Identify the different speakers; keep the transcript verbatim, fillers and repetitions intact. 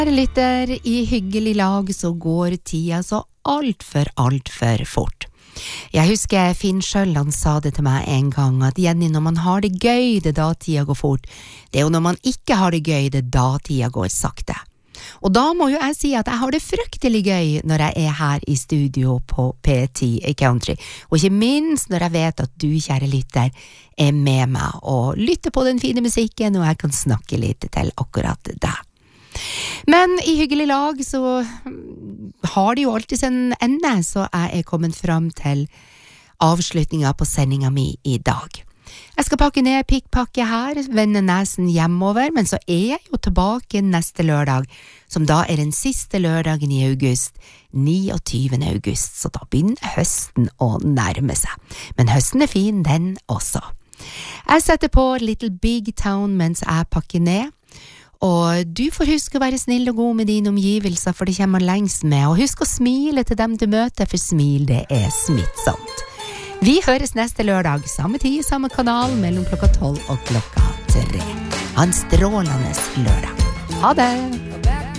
Speaker 1: Kjære lytter, i hyggelig lag så går tida så alt for alt for fort. Jeg husker Finn Sjølland sa det til meg en gang, at Jenny, når man har det gøy, det da tida går fort. Det er jo når man ikke har det gøy, det da tida går sakte. Og da må jo jeg si at jeg har det fryktelig gøy når jeg er her i studio på P ti Country. Og ikke minst når jeg vet at du, kjære lytter, er med meg og lytter på den fine musikken, og jeg kan snakke litt til akkurat deg. Men i hyggelig lag så har det jo alltid en ende, så jeg er kommet fram til avslutningen på sendingen min i dag. Jeg skal pakke ned pikkpakke her, vende nesen hjemover, men så er jeg jo tilbake neste lørdag, som da er den siste lørdagen i august, niogtyvende august, så da begynner høsten å nærme seg. Men høsten er fin, den også. Jeg setter på Little Big Town mens jeg pakker ned, og du får huske å være snill og god med dine omgivelser, for det kommer lengst med, og husk å smile til dem du møter, for smil det er smittsomt. Vi høres neste lørdag, samme tid, samme kanal, mellom klokka tolv og klokka tre. Ha en strålende lørdag. Ha det!